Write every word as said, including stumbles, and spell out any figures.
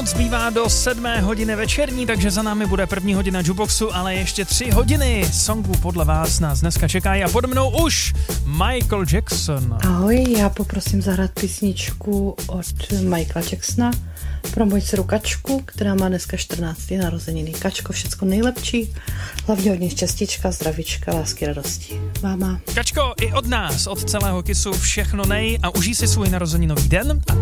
minut zbývá do sedmé hodiny večerní, takže za námi bude první hodina Jukeboxu, ale ještě tři hodiny songů podle vás nás dneska čekají a pod mnou už Michael Jackson. Ahoj, já poprosím zahrát písničku od Michaela Jacksona pro moji dceru Kačku, která má dneska čtrnácté narozeniny. Kačko, všecko nejlepší, hlavně hodně štěstíčka, zdravíčka, lásky, radosti. Máma. Kačko, i od nás, od celého Kissu všechno nej a užij si svůj narozeninový den a